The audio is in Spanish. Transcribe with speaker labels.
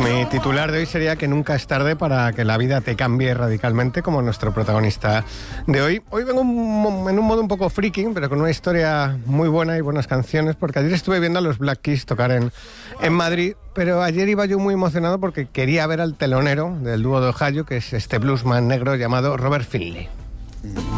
Speaker 1: Mi titular de hoy sería que nunca es tarde para que la vida te cambie radicalmente, como nuestro protagonista de hoy. Hoy vengo en un modo un poco freaking, pero con una historia muy buena y buenas canciones, porque ayer estuve viendo a los Black Keys tocar en Madrid, pero ayer iba yo muy emocionado porque quería ver al telonero del dúo de Ohio, que es este bluesman negro llamado Robert Finley.